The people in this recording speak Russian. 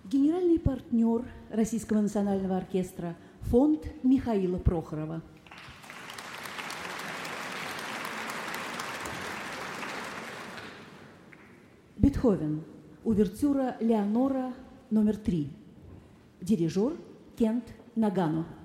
Генеральный партнер Российского национального оркестра – фонд Михаила Прохорова. Бетховен. Увертюра «Леонора» номер 3. Дирижер Кент Нагано.